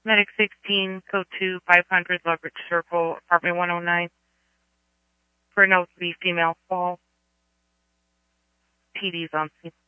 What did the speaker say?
Medic 16, code 2, 500 Loveridge Circle, apartment 109. For note, the female fall. TD's on scene.